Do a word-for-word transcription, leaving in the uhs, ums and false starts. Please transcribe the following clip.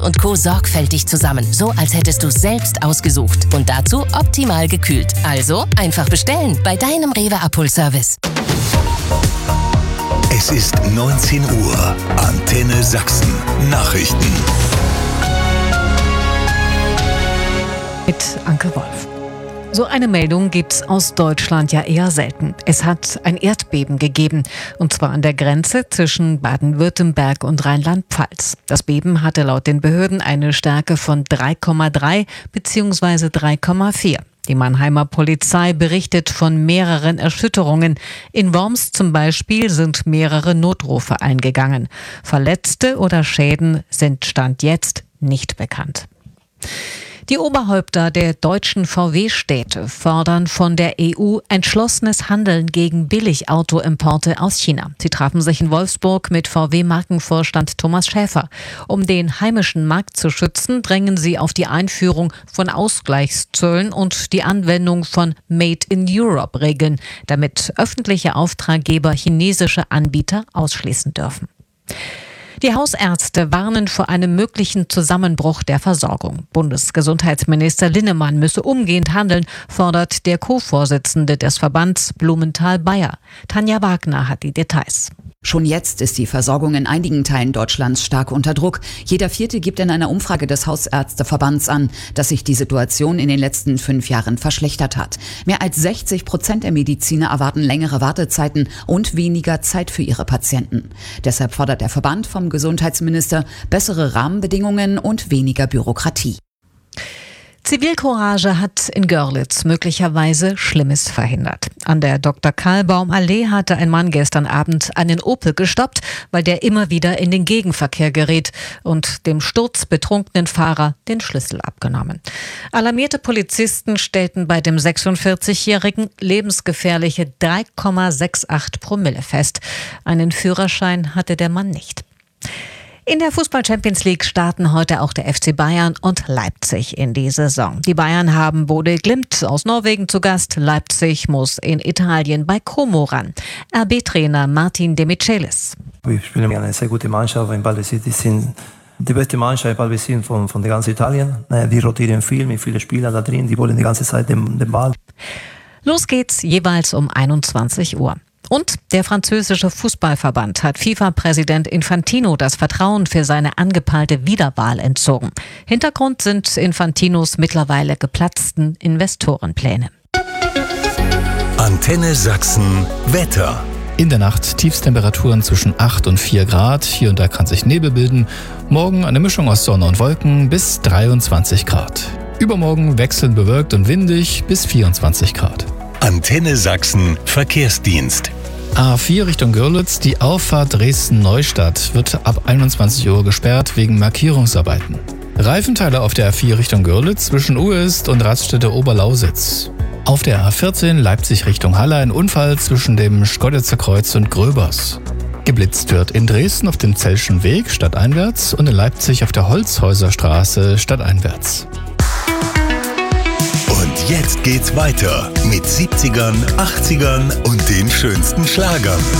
und Co. sorgfältig zusammen, so als hättest du es selbst ausgesucht. Und dazu optimal gekühlt. Also einfach bestellen bei deinem Rewe Abholservice. Es ist neunzehn Uhr. Antenne Sachsen. Nachrichten. Mit Anke Wolf. So eine Meldung gibt's aus Deutschland ja eher selten. Es hat ein Erdbeben gegeben, und zwar an der Grenze zwischen Baden-Württemberg und Rheinland-Pfalz. Das Beben hatte laut den Behörden eine Stärke von drei Komma drei bzw. drei Komma vier. Die Mannheimer Polizei berichtet von mehreren Erschütterungen. In Worms zum Beispiel sind mehrere Notrufe eingegangen. Verletzte oder Schäden sind Stand jetzt nicht bekannt. Die Oberhäupter der deutschen V W-Städte fordern von der E U entschlossenes Handeln gegen Billigautoimporte aus China. Sie trafen sich in Wolfsburg mit V W-Markenvorstand Thomas Schäfer. Um den heimischen Markt zu schützen, drängen sie auf die Einführung von Ausgleichszöllen und die Anwendung von Made-in-Europe-Regeln, damit öffentliche Auftraggeber chinesische Anbieter ausschließen dürfen. Die Hausärzte warnen vor einem möglichen Zusammenbruch der Versorgung. Bundesgesundheitsminister Linnemann müsse umgehend handeln, fordert der Co-Vorsitzende des Verbands Blumenthal-Bayer. Tanja Wagner hat die Details. Schon jetzt ist die Versorgung in einigen Teilen Deutschlands stark unter Druck. Jeder Vierte gibt in einer Umfrage des Hausärzteverbands an, dass sich die Situation in den letzten fünf Jahren verschlechtert hat. Mehr als sechzig Prozent der Mediziner erwarten längere Wartezeiten und weniger Zeit für ihre Patienten. Deshalb fordert der Verband vom Gesundheitsminister bessere Rahmenbedingungen und weniger Bürokratie. Zivilcourage hat in Görlitz möglicherweise Schlimmes verhindert. An der Doktor Karlbaum Allee hatte ein Mann gestern Abend einen Opel gestoppt, weil der immer wieder in den Gegenverkehr gerät und dem sturzbetrunkenen Fahrer den Schlüssel abgenommen. Alarmierte Polizisten stellten bei dem sechsundvierzigjährigen lebensgefährliche drei Komma achtundsiebzig Promille fest. Einen Führerschein hatte der Mann nicht. In der Fußball-Champions League starten heute auch der F C Bayern und Leipzig in die Saison. Die Bayern haben Bode Glimt aus Norwegen zu Gast. Leipzig muss in Italien bei Como ran. R B-Trainer Martin De Michelis. Wir spielen eine sehr gute Mannschaft. In Ball City sind die beste Mannschaft Ball von, von der ganzen Italien. Die rotieren viel, mit vielen Spielern da drin. Die wollen die ganze Zeit den, den Ball. Los geht's jeweils um einundzwanzig Uhr. Und der französische Fußballverband hat FIFA-Präsident Infantino das Vertrauen für seine angepeilte Wiederwahl entzogen. Hintergrund sind Infantinos mittlerweile geplatzten Investorenpläne. Antenne Sachsen Wetter. In der Nacht Tiefstemperaturen zwischen acht und vier Grad. Hier und da kann sich Nebel bilden. Morgen eine Mischung aus Sonne und Wolken bis dreiundzwanzig Grad. Übermorgen wechselnd bewölkt und windig bis vierundzwanzig Grad. Antenne Sachsen Verkehrsdienst. A vier Richtung Görlitz, die Auffahrt Dresden-Neustadt wird ab einundzwanzig Uhr gesperrt wegen Markierungsarbeiten. Reifenteile auf der A vier Richtung Görlitz zwischen Uest und Raststätte Oberlausitz. Auf der A vierzehn Leipzig Richtung Halle ein Unfall zwischen dem Schkeuditzer Kreuz und Gröbers. Geblitzt wird in Dresden auf dem Zellschen Weg stadteinwärts und in Leipzig auf der Holzhäuserstraße stadteinwärts. Und jetzt geht's weiter mit siebzigern, achtzigern und den schönsten Schlagern.